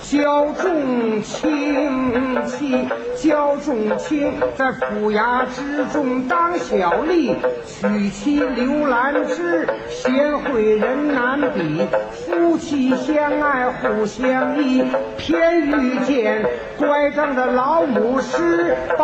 焦仲卿妻，焦仲卿在府衙之中当小吏，娶妻刘兰芝，贤惠人难比，夫妻相爱互相依。偏遇见乖张的老母师，抱